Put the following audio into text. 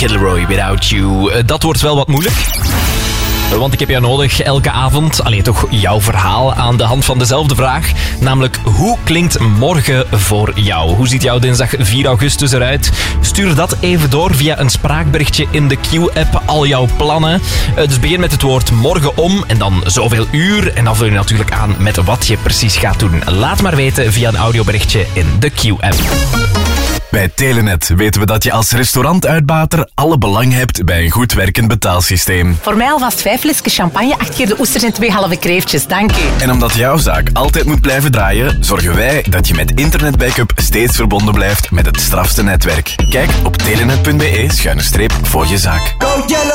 Kid Laroi, Without You. Dat wordt wel wat moeilijk. Want ik heb jou nodig elke avond, alleen toch jouw verhaal aan de hand van dezelfde vraag. Namelijk, hoe klinkt morgen voor jou? Hoe ziet jouw dinsdag 4 augustus eruit? Stuur dat even door via een spraakberichtje in de Q-app, al jouw plannen. Dus begin met het woord morgen om en dan zoveel uur. En dan vul je natuurlijk aan met wat je precies gaat doen. Laat maar weten via een audioberichtje in de Q-app. Bij Telenet weten we dat je als restaurantuitbater alle belang hebt bij een goed werkend betaalsysteem. Voor mij alvast 5 flesjes champagne, 8 keer de oesters en 2 halve kreeftjes. Dank u. En omdat jouw zaak altijd moet blijven draaien, zorgen wij dat je met internetbackup steeds verbonden blijft met het strafste netwerk. Kijk op telenet.be/voor je zaak.